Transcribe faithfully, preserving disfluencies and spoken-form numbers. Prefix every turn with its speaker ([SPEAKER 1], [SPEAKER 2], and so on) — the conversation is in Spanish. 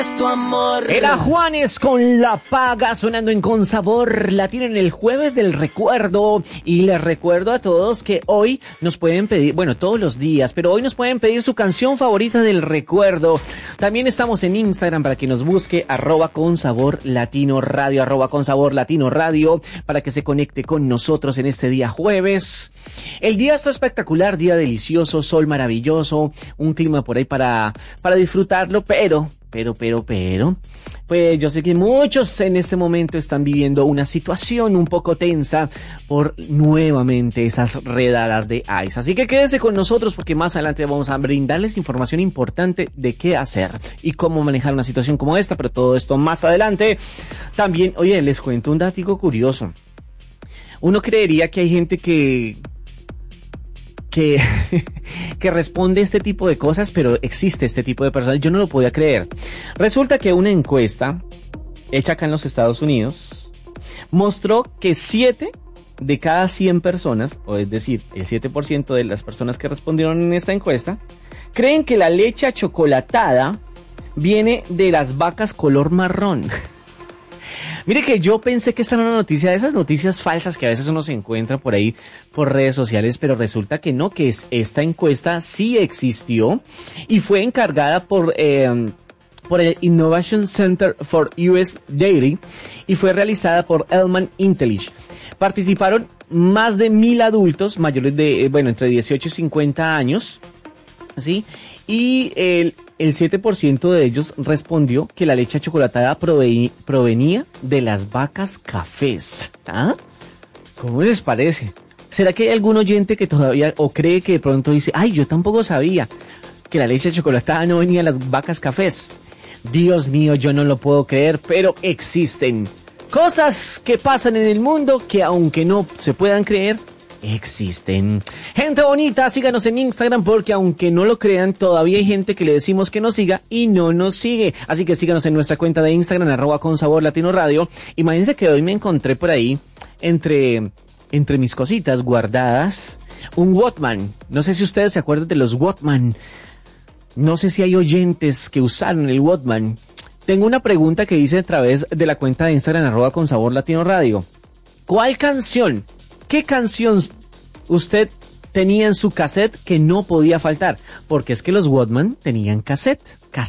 [SPEAKER 1] Tu amor.
[SPEAKER 2] Era Juanes con La Paga sonando en Con Sabor Latino en el jueves del recuerdo. Y les recuerdo a todos que hoy nos pueden pedir, bueno, todos los días, pero hoy nos pueden pedir su canción favorita del recuerdo. También estamos en Instagram para que nos busque arroba Con Sabor Latino Radio, arroba Con Sabor Latino Radio, para que se conecte con nosotros en este día jueves. El día está espectacular, día delicioso, sol maravilloso, un clima por ahí para, para disfrutarlo, pero... Pero, pero, pero, pues yo sé que muchos en este momento están viviendo una situación un poco tensa por nuevamente esas redadas de ICE. Así que quédese con nosotros porque más adelante vamos a brindarles información importante de qué hacer y cómo manejar una situación como esta, pero todo esto más adelante. También, oye, les cuento un dato curioso. Uno creería que hay gente que... que, que responde este tipo de cosas, pero existe este tipo de personas. Yo no lo podía creer. Resulta que una encuesta hecha acá en los Estados Unidos mostró que siete de cada cien personas, o es decir, el siete por ciento de las personas que respondieron en esta encuesta, creen que la leche achocolatada viene de las vacas color marrón. Mire que yo pensé que esta era una noticia de esas noticias falsas que a veces uno se encuentra por ahí por redes sociales, pero resulta que no, que es, esta encuesta sí existió y fue encargada por, eh, por el Innovation Center for U S Dairy y fue realizada por Elman Intellige. Participaron más de mil adultos mayores de, eh, bueno, entre dieciocho y cincuenta años, ¿sí? Y el... El siete por ciento de ellos respondió que la leche chocolatada proveni- provenía de las vacas cafés. ¿Ah? ¿Cómo les parece? ¿Será que hay algún oyente que todavía o cree que de pronto dice, ay, yo tampoco sabía que la leche chocolatada no venía de las vacas cafés? Dios mío, yo no lo puedo creer, pero existen cosas que pasan en el mundo que aunque no se puedan creer, existen. Gente bonita, síganos en Instagram porque aunque no lo crean, todavía hay gente que le decimos que nos siga y no nos sigue. Así que síganos en nuestra cuenta de Instagram, arroba Con Sabor Latino Radio. Imagínense que hoy me encontré por ahí, entre, entre mis cositas guardadas, un Walkman. No sé si ustedes se acuerdan de los Walkman. No sé si hay oyentes que usaron el Walkman. Tengo una pregunta que hice a través de la cuenta de Instagram, arroba Con Sabor Latino Radio. ¿Cuál canción? ¿Qué canción usted tenía en su cassette que no podía faltar? Porque es que los Walkman tenían cassette, cassette.